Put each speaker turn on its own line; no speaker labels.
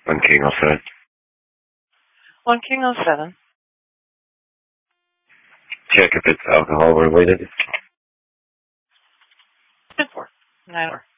One King 07.
One King 07.
Check if it's alcohol related.
10-4. 9-4.